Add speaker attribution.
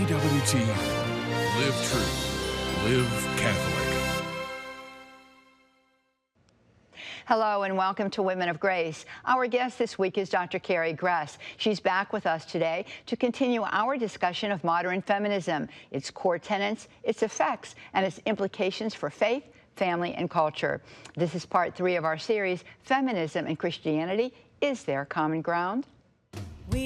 Speaker 1: CWT. Live true. Live Catholic.
Speaker 2: Hello and welcome to Women of Grace. Our guest this week is Dr. Carrie Gress. She's back with us today to continue our discussion of modern feminism, its core tenets, its effects, and its implications for faith, family, and culture. This is part 3 of our series, Feminism and Christianity, Is There Common Ground?